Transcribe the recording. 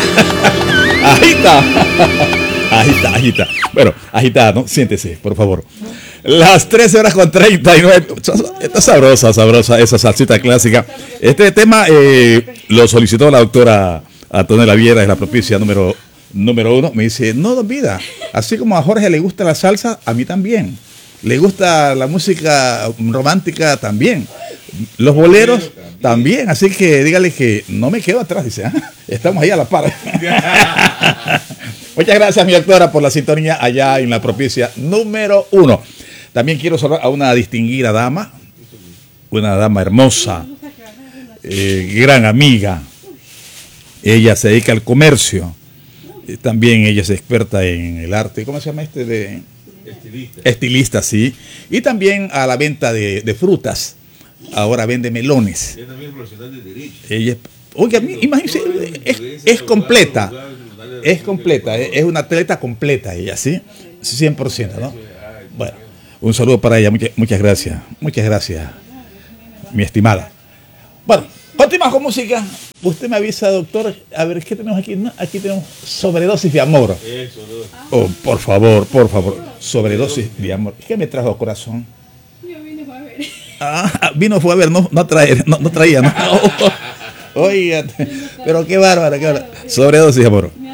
Agita. Agita. Bueno, agita, ¿no? Siéntese, por favor. Las 13 horas con 39. Está sabrosa esa salsita clásica. Este tema lo solicitó la doctora Antonella Viera, es la propicia número 1. Me dice, no, don Vida, así como a Jorge le gusta la salsa, a mí también. Le gusta la música romántica también. Los boleros también. Así que dígale que no me quedo atrás, dice. Estamos ahí a la par. Muchas gracias, mi doctora, por la sintonía allá en la propicia número 1. También quiero saludar a una distinguida dama, una dama hermosa, gran amiga. Ella se dedica al comercio. También ella es experta en el arte. ¿Cómo se llama de estilista, sí. Y también a la venta de frutas. Ahora vende melones. Ella también es profesional de derecho. Ella, oiga, imagínense, es completa. Es completa, es una atleta completa ella, ¿sí? 100%, ¿no? Bueno, un saludo para ella, muchas gracias, mi estimada. Bueno, continuamos con música. Usted me avisa, doctor, a ver, ¿qué tenemos aquí? No, aquí tenemos sobredosis de amor. Oh, por favor, sobredosis de amor. ¿Qué me trajo, corazón? Yo vine a ver. Fue a ver, no traía, ¿no? Oiga, pero qué bárbaro. Sobredosis de amor.